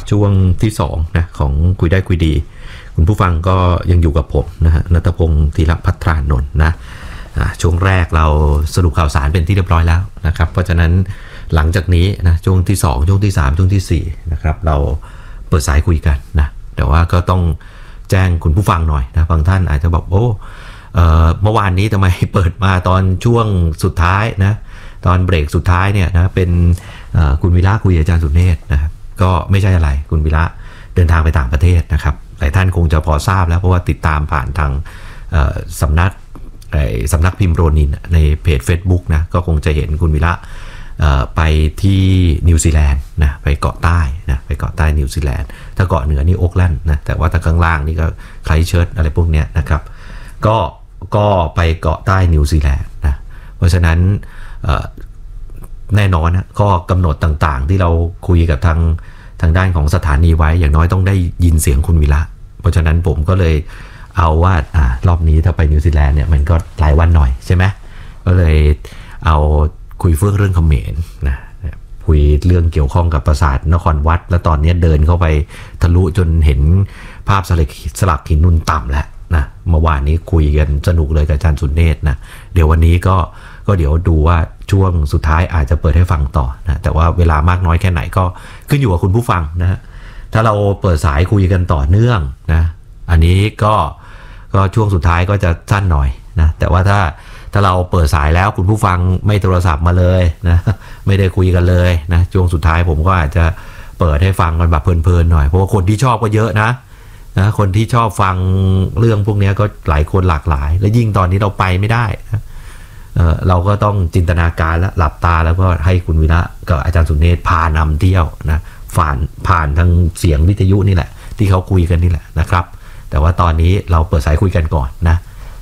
ช่วงที่2นะของคุยได้คุยดีคุณผู้ฟังก็ยังอยู่กับผมนะฮะณัฐพงศ์ธีรภัทรานนท์นะช่วงแรกเราสรุปข่าวสารเป็นที่เรียบร้อยแล้วนะครับเพราะฉะนั้นหลังจากนี้นะช่วงที่2ช่วงที่3ช่วงที่4นะครับเราเปิดสายคุยกันนะแต่ว่าก็ต้องแจ้งคุณผู้ฟังหน่อยนะบางท่านอาจจะบอกโอ้เมื่อวานนี้ทำไมเปิดมาตอนช่วงสุดท้ายนะตอนเบรกสุดท้ายเนี่ยนะเป็นคุณวิระคุยอาจารย์สุเนศนะครับก็ไม่ใช่อะไรคุณวิระเดินทางไปต่างประเทศนะครับหลายท่านคงจะพอทราบแล้วเพราะว่าติดตามผ่านทางสำนักพิมพ์โรนินในเพจ Facebook นะก็คงจะเห็นคุณวิระไปที่นิวซีแลนด์นะไปเกาะใต้นะไปเกาะใต้นิวซีแลนด์ถ้าเกาะเหนือนี่โอ๊กแลนด์นะแต่ว่าถ้าข้างล่างนี่ก็ไครสต์เชิร์ชอะไรพวกเนี้ยนะครับก็ไปเกาะใต้นิวซีแลนด์นะเพราะฉะนั้นแน่นอนนะก็กำหนดต่างๆที่เราคุยกับทางด้านของสถานีไว้อย่างน้อยต้องได้ยินเสียงคุณวิระเพราะฉะนั้นผมก็เลยเอาว่ารอบนี้ถ้าไปนิวซีแลนด์เนี่ยมันก็หลายวันหน่อยใช่ไหมก็เลยเอาคุยเรื่องเขมรนะคุยเรื่องเกี่ยวข้องกับปราสาทนครวัดแล้วตอนนี้เดินเข้าไปทะลุจนเห็นภาพสลักหินนูนต่ำแล้วนะเมื่อวานนี้คุยกันสนุกเลยกับอาจารย์สุเนศนะเดี๋ยววันนี้ก็เดี๋ยวดูว่าช่วงสุดท้ายอาจจะเปิดให้ฟังต่อนะแต่ว่าเวลามากน้อยแค่ไหนก็ขึ้นอยู่กับคุณผู้ฟังนะฮะถ้าเราเปิดสายคุยกันต่อเนื่องนะอันนี้ก็ช่วงสุดท้ายก็จะสั้นหน่อยนะแต่ว่าถ้าเราเปิดสายแล้วคุณผู้ฟังไม่โทรศัพท์มาเลยนะไม่ได้คุยกันเลยนะช่วงสุดท้ายผมก็อาจจะเปิดให้ฟังกันแบบเพลินๆหน่อยเพราะว่าคนที่ชอบก็เยอะนะคนที่ชอบฟังเรื่องพวกนี้ก็หลายคนหลากหลายและยิ่งตอนนี้เราไปไม่ได้นะเราก็ต้องจินตนาการและหลับตาแล้วก็ให้คุณวิระกับอาจารย์สุเนศพานำเที่ยวนะผ่านทางเสียงวิทยุนี่แหละที่เขาคุยกันนี่แหละนะครับแต่ว่าตอนนี้เราเปิดสายคุยกันก่อนนะ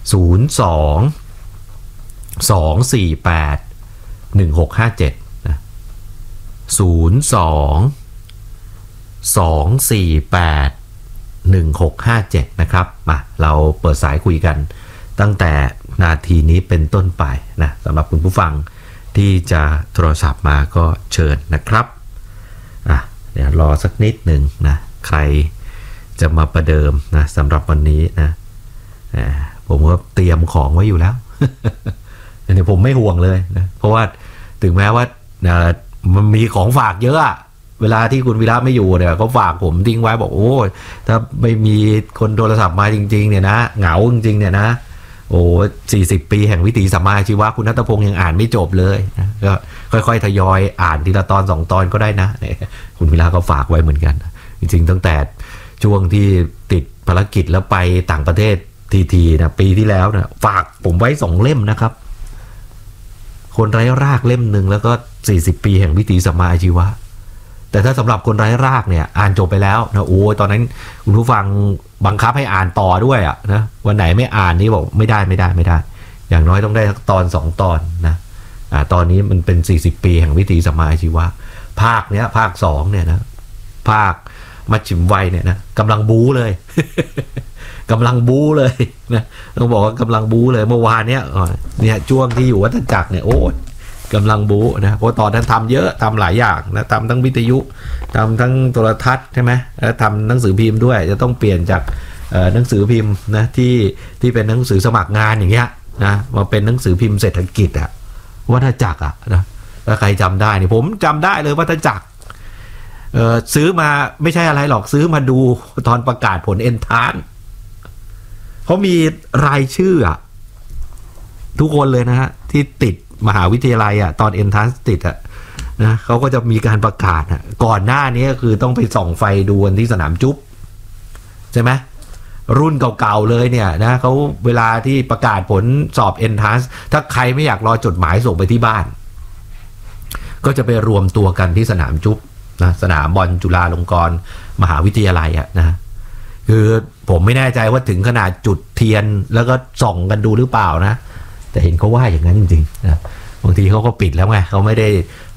02-248-1657นะ02-248-1657นะครับมาเราเปิดสายคุยกันตั้งแต่นาทีนี้เป็นต้นไปนะสำหรับคุณผู้ฟังที่จะโทรศัพท์มาก็เชิญนะครับเดี๋ยวรอสักนิดหนึ่งนะใครจะมาประเดิมนะสำหรับวันนี้นะผมก็เตรียมของไว้อยู่แล้วเดี๋ยวผมไม่ห่วงเลยนะเพราะว่าถึงแม้ว่ามันมีของฝากเยอะเวลาที่คุณวิระไม่อยู่เนี่ยเขาฝากผมทิ้งไว้บอกโอ้ถ้าไม่มีคนโทรศัพท์มาจริงๆเนี่ยนะเหงาจริงๆเนี่ยนะโอ้40 ปีแห่งวิถีสัมมาอาชีวะคุณณัฐพงศ์ยังอ่านไม่จบเลยนะก็ค่อยๆทยอยอ่านทีละตอน2ตอนก็ได้นะคุณวิระก็ฝากไว้เหมือนกันจริงๆตั้งแต่ช่วงที่ติดภารกิจแล้วไปต่างประเทศทีนะปีที่แล้วนะฝากผมไว้2เล่มนะครับคนไร้รากเล่มนึงแล้วก็40 ปีแห่งวิถีสัมมาอาชีวะแต่ถ้าสำหรับคนไร้รากเนี่ยอ่านจบไปแล้วนะโอ้ตอนนั้นคุณผู้ฟังบังคับให้อ่านต่อด้วยนะวันไหนไม่อ่านนี่บอกไม่ได้อย่างน้อยต้องได้สักตอน2ตอนนะตอนนี้มันเป็น40 ปีแห่งวิถีสัมมาอาชีวะภาคเนี้ยภาค2เนี่ยนะภาคมัชฌิมวัยเนี่ยนะกำลังบู๊เลย กำลังบู๊เลยนะต้องบอกว่ากำลังบู๊เลยเมื่อวานเนี่ยช่วงที่อยู่วัฏจักรเนี่ยโอ้กำลังบู๊นะเพราะตอนนั้นทำเยอะทำหลายอย่างนะทำทั้งวิทยุทำทั้งโทรทัศน์ใช่ไหมแล้วทำหนังสือพิมพ์ด้วยจะต้องเปลี่ยนจากหนังสือพิมพ์นะที่เป็นหนังสือสมัครงานอย่างเงี้ยนะมาเป็นหนังสือพิมพ์เศรษฐกิจวัฏจักรนะถ้าใครจำได้นี่ผมจำได้เลยวัฏจักรซื้อมาไม่ใช่อะไรหรอกซื้อมาดูตอนประกาศผลเอนทรานซ์เขามีรายชื่อทุกคนเลยนะฮะที่ติดมหาวิทยาลัยตอนเอนทรานซ์ติดนะเขาก็จะมีการประกาศก่อนหน้านี้ก็คือต้องไปส่องไฟดูกันที่สนามจุ๊บใช่ไหมรุ่นเก่าๆเลยเนี่ยนะเขาเวลาที่ประกาศผลสอบเอนทรานซ์ถ้าใครไม่อยากรอจดหมายส่งไปที่บ้านก็จะไปรวมตัวกันที่สนามจุ๊บนะสนามบอลจุฬาลงกรณ์มหาวิทยาลัยนะคือผมไม่แน่ใจว่าถึงขนาดจุดเทียนแล้วก็ส่องกันดูหรือเปล่านะแต่เห็นเขาว่าอย่างนั้นจริงๆนะบางทีเขาก็ปิดแล้วไงเขาไม่ได้